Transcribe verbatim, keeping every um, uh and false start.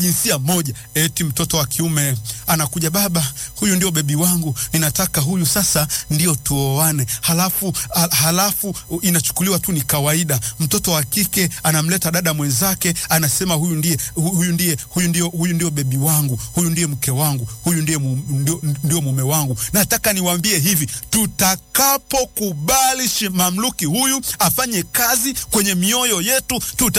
jinsia moja. Eti mtoto wa kiume anakuja, baba, huyu ndio bebi wangu, ninataka huyu sasa ndio tuoane. Halafu halafu inachukuliwa tu ni kawaida. Mtoto wa kike anamleta dada mwenzake, anasema huyu ndiye huyu ndiye huyu ndio huyu ndio bebi wangu, huyu ndiye mke wangu, huyu ndiye mu, ndio, ndio mume wangu. Nataka niwaambie hivi, tutakapokubali mamluki huyu afanye kazi kwenye mioyo yetu, tuta